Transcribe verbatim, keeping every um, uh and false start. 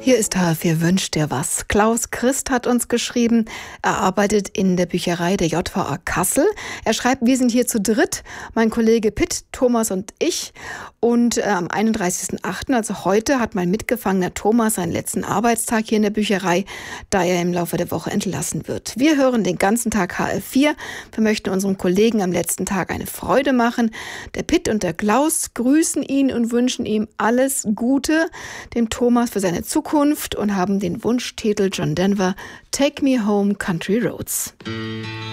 Hier ist H vier wünscht dir was. Klaus Christ hat uns geschrieben, er arbeitet in der Bücherei der J V A Kassel. Er schreibt, wir sind hier zu dritt, mein Kollege Pitt, Thomas und ich. Und äh, am einunddreißigsten achten, also heute, hat mein Mitgefangener Thomas seinen letzten Arbeitstag hier in der Bücherei, da er im Laufe der Woche entlassen wird. Wir hören den ganzen Tag H F vier. Wir möchten unserem Kollegen am letzten Tag eine Freude machen. Der Pitt und der Klaus grüßen ihn und wünschen ihm alles Gute, dem Thomas für seine Zukunft, und haben den Wunschtitel John Denver, Take Me Home Country Roads.